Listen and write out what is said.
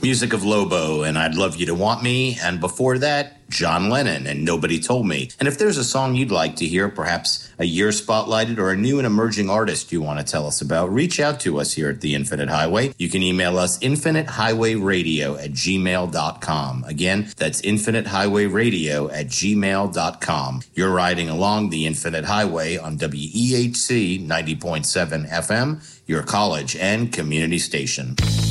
Music of Lobo and I'd Love You to Want Me, and before that, John Lennon and Nobody Told Me. And if there's a song you'd like to hear, perhaps a year spotlighted or a new and emerging artist you want to tell us about, reach out to us here at The Infinite Highway. You can email us infinitehighwayradio@gmail.com. Again, that's infinitehighwayradio@gmail.com. You're riding along the Infinite Highway on WEHC 90.7 FM, your college and community station.